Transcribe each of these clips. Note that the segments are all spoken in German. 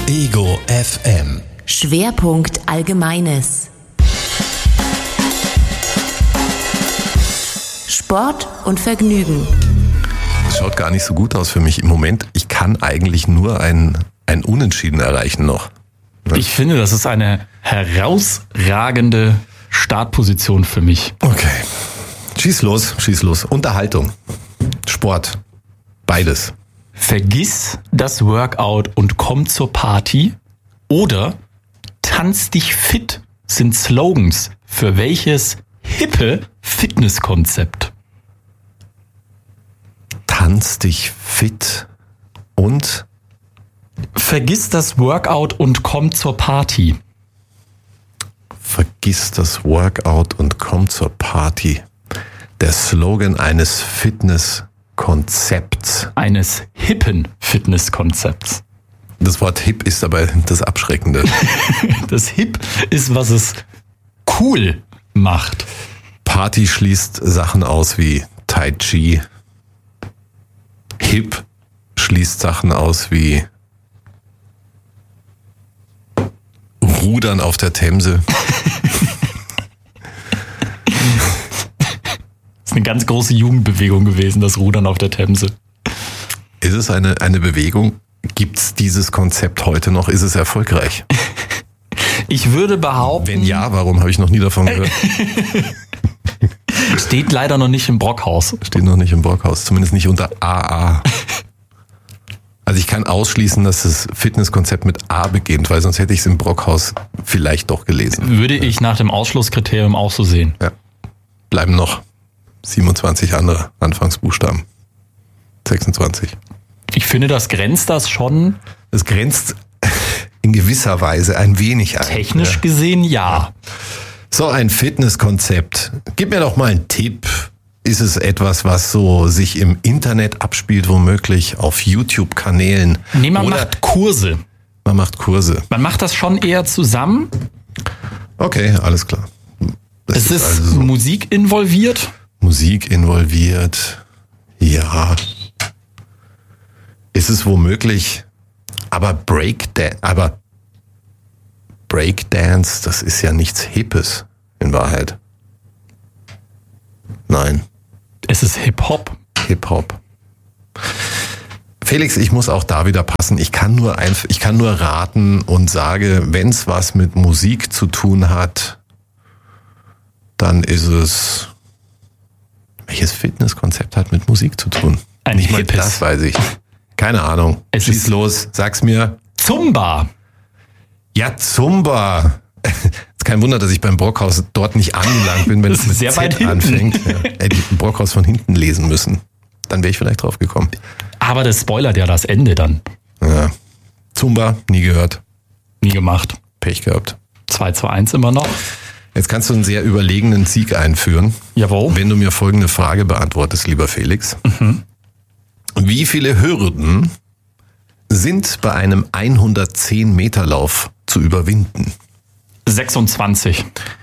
Ego FM. Schwerpunkt Allgemeines. Sport und Vergnügen. Das schaut gar nicht so gut aus für mich im Moment. Ich kann eigentlich nur ein Unentschieden erreichen noch. Ich finde, das ist eine herausragende Startposition für mich. Okay. Schieß los. Unterhaltung, Sport, beides. Vergiss das Workout und komm zur Party oder tanz dich fit sind Slogans für welches hippe Fitnesskonzept? Tanz dich fit und vergiss das Workout und komm zur Party. Vergiss das Workout und komm zur Party. Der Slogan eines Fitnesskonzepts. Eines hippen Fitnesskonzepts. Das Wort hip ist aber das Abschreckende. Das hip ist, was es cool macht. Party schließt Sachen aus wie Tai Chi. Hip schließt Sachen aus wie Rudern auf der Themse. Das ist eine ganz große Jugendbewegung gewesen, das Rudern auf der Themse. Ist es eine Bewegung? Gibt es dieses Konzept heute noch? Ist es erfolgreich? Ich würde behaupten... Wenn ja, warum habe ich noch nie davon gehört? Steht leider noch nicht im Brockhaus. Steht noch nicht im Brockhaus, zumindest nicht unter AA. Also ich kann ausschließen, dass das Fitnesskonzept mit A beginnt, weil sonst hätte ich es im Brockhaus vielleicht doch gelesen. Würde ich nach dem Ausschlusskriterium auch so sehen. Ja. Bleiben noch 27 andere Anfangsbuchstaben. 26. Ich finde, das grenzt das schon. Es grenzt in gewisser Weise ein wenig ein. Technisch gesehen, ja. So ein Fitnesskonzept. Gib mir doch mal einen Tipp. Ist es etwas, was so sich im Internet abspielt, womöglich auf YouTube-Kanälen? Nee, man macht Kurse. Man macht Kurse. Man macht das schon eher zusammen. Okay, alles klar. Es ist also so Musik involviert. Musik involviert, ja. Ist es womöglich, aber Breakdance, das ist ja nichts Hippes in Wahrheit. Nein. Es ist Hip-Hop. Hip-Hop. Felix, ich muss auch da wieder passen. Ich kann nur raten und sage, wenn es was mit Musik zu tun hat, dann ist es... Welches Fitnesskonzept hat mit Musik zu tun? Nicht mal das weiß ich. Keine Ahnung. Schieß los, sag's mir. Zumba. Ja, Zumba. Ist kein Wunder, dass ich beim Brockhaus dort nicht angelangt bin, wenn es mit sehr Z weit anfängt. Ja. Hätte ich den Brockhaus von hinten lesen müssen. Dann wäre ich vielleicht drauf gekommen. Aber das spoilert ja das Ende dann. Ja. Zumba, nie gehört. Nie gemacht. Pech gehabt. 2:1 immer noch. Jetzt kannst du einen sehr überlegenen Sieg einführen. Jawohl. Wenn du mir folgende Frage beantwortest, lieber Felix. Mhm. Wie viele Hürden sind bei einem 110-Meter-Lauf zu überwinden? 26.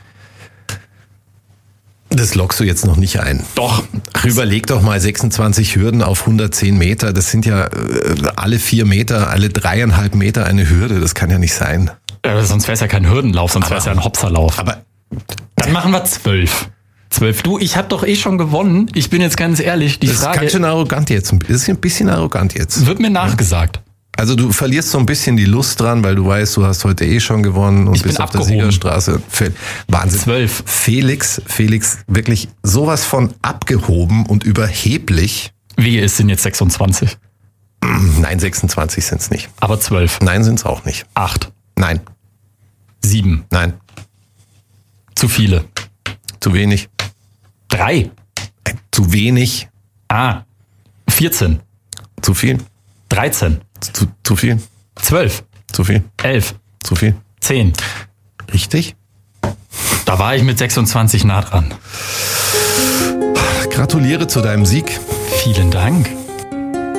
Das lockst du jetzt noch nicht ein. Doch. Ach, überleg doch mal, 26 Hürden auf 110 Meter. Das sind ja alle 4 Meter, alle 3,5 Meter eine Hürde. Das kann ja nicht sein. Sonst wäre es ja kein Hürdenlauf, sonst wäre es ja ein Hopserlauf. Aber dann machen wir 12. 12. Du, ich habe doch schon gewonnen. Ich bin jetzt ganz ehrlich. Die das Frage ist ganz schön arrogant jetzt. Das ist ein bisschen arrogant jetzt. Wird mir nachgesagt. Also du verlierst so ein bisschen die Lust dran, weil du weißt, du hast heute schon gewonnen und bist auf der Siegerstraße. Wahnsinn. 12. Felix, wirklich sowas von abgehoben und überheblich. Wie, es sind jetzt 26? Nein, 26 sind's nicht. Aber 12? Nein, sind's auch nicht. 8? Nein. 7? Nein. Zu viele? Zu wenig. 3? Zu wenig. 14? Zu viel. 13? Zu viel. 12? Zu viel. 11? Zu viel. 10? Richtig? Da war ich mit 26 nah dran. Gratuliere zu deinem Sieg. Vielen Dank.